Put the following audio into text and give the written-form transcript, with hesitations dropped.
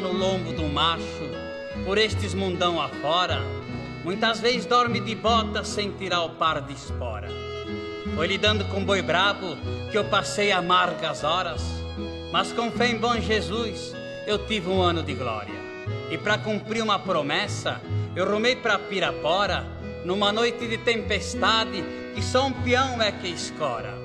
no lombo do macho, por estes mundão afora, muitas vezes dorme de bota sem tirar o par de espora. Foi lidando com boi brabo que eu passei amargas horas, mas com fé em bom Jesus eu tive um ano de glória. E para cumprir uma promessa, eu rumei pra Pirapora, numa noite de tempestade, que só um peão é que escora.